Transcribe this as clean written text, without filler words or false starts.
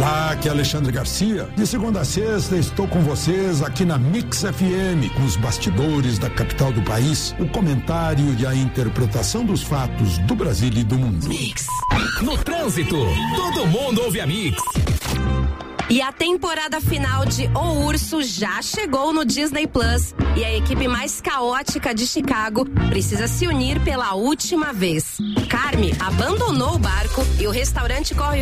Olá, aqui é Alexandre Garcia. De segunda a sexta estou com vocês aqui na Mix FM, com os bastidores da capital do país, o comentário e a interpretação dos fatos do Brasil e do mundo. Mix. No trânsito, todo mundo ouve a Mix. E a temporada final de O Urso já chegou no Disney Plus. E a equipe mais caótica de Chicago precisa se unir pela última vez. Carme abandonou o barco e o restaurante corre